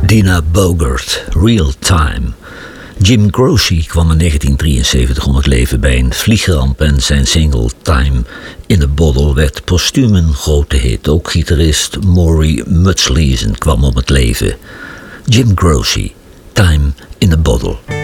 Dina Bogart, Real Time. Jim Croce kwam in 1973 om het leven bij een vliegramp en zijn single Time in a Bottle werd postuum een grote hit. Ook gitarist Maury Mutzleason kwam om het leven. Jim Croce, Time in a Bottle.